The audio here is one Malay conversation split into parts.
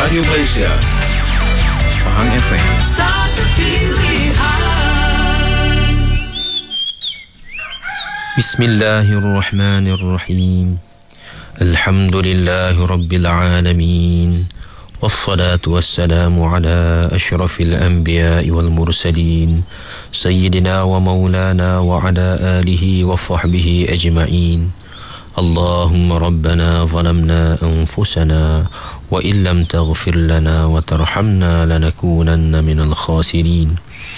Radio Malaysia, Pahang FM. Satu pilihan. Bismillahirrahmanirrahim. Alhamdulillahi Rabbil Alamin. Wassalatu wassalamu ala ashrafil anbiya'i wal mursalin Sayyidina wa maulana wa ala alihi wa sahbihi ajma'in. Allahumma rabbana zalamna anfusana wa illam taghfir lana wa tarhamna lanakunanna minal khasirin.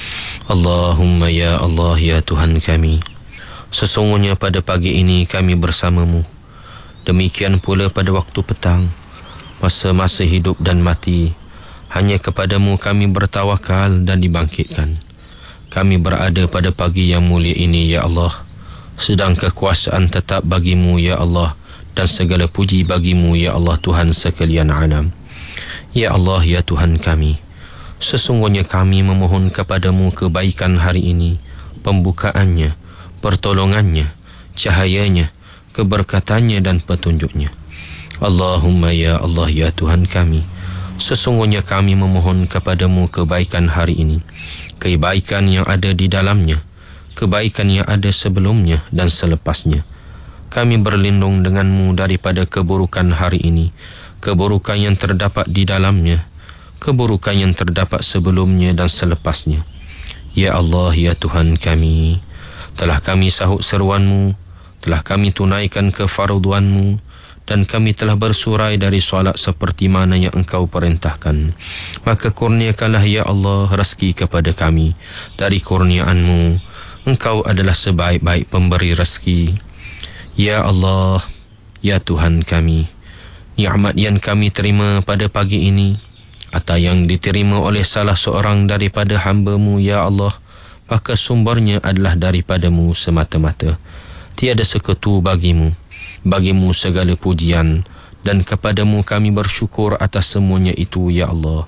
Allahumma ya Allah ya Tuhan kami, sesungguhnya pada pagi ini kami bersamamu. Demikian pula pada waktu petang, masa-masa hidup dan mati, hanya kepadamu kami bertawakal dan dibangkitkan. Kami berada pada pagi yang mulia ini ya Allah, sedang kekuasaan tetap bagimu ya Allah, dan segala puji bagimu ya Allah Tuhan sekalian alam. Ya Allah ya Tuhan kami, sesungguhnya kami memohon kepadamu kebaikan hari ini, pembukaannya, pertolongannya, cahayanya, keberkatannya dan petunjuknya. Allahumma ya Allah ya Tuhan kami, sesungguhnya kami memohon kepadamu kebaikan hari ini, kebaikan yang ada di dalamnya, kebaikan yang ada sebelumnya dan selepasnya. Kami berlindung denganmu daripada keburukan hari ini, keburukan yang terdapat di dalamnya, keburukan yang terdapat sebelumnya dan selepasnya. Ya Allah ya Tuhan kami, telah kami sahut seruanmu, telah kami tunaikan kefarduanmu, dan kami telah bersurai dari solat seperti mana yang engkau perintahkan. Maka kurniakanlah ya Allah rezeki kepada kami dari kurniaanmu. Engkau adalah sebaik-baik pemberi rezeki. Ya Allah, ya Tuhan kami, nikmat yang kami terima pada pagi ini, atau yang diterima oleh salah seorang daripada hamba-Mu ya Allah, maka sumbernya adalah daripadamu semata-mata. Tiada sekutu bagimu, bagimu segala pujian, dan kepadamu kami bersyukur atas semuanya itu ya Allah.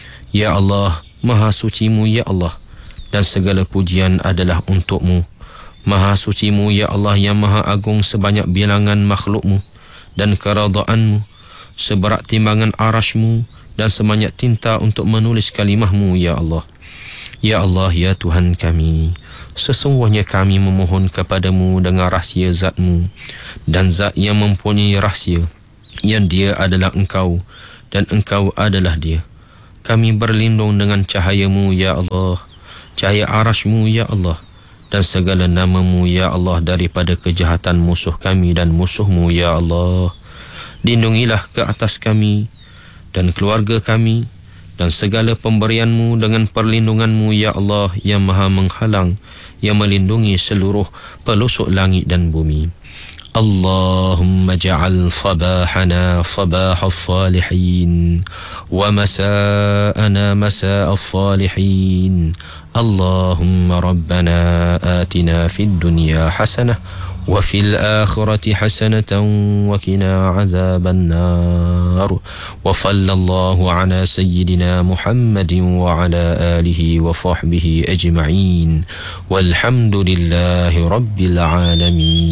Ya Allah, maha sucimu ya Allah, dan segala pujian adalah untukmu. Maha sucimu ya Allah yang maha agung sebanyak bilangan makhlukmu, dan keradaan-Mu seberat timbangan arasy-Mu, dan sebanyak tinta untuk menulis kalimah-Mu ya Allah. Ya Allah ya Tuhan kami, sesungguhnya kami memohon kepadamu dengan rahsia zat-Mu, dan zat yang mempunyai rahsia, yang dia adalah Engkau dan Engkau adalah dia. Kami berlindung dengan cahaya-Mu ya Allah, cahaya arasy-Mu ya Allah, dan segala nama-Mu ya Allah daripada kejahatan musuh kami dan musuh-Mu ya Allah. Lindungilah ke atas kami dan keluarga kami dan segala pemberian-Mu dengan perlindungan-Mu ya Allah yang maha menghalang, yang melindungi seluruh pelosok langit dan bumi. Allahumma ja'al sabahana sabahas salihin wa masa'ana masa'as salihin. Allahumma rabbana atina fid dunya hasanah wa fil akhirati hasanatan wa qina adzaban nar. Wa sallallahu ala sayyidina Muhammadin wa ala alihi wa sahbihi ajma'in. Walhamdulillahi rabbil alamin.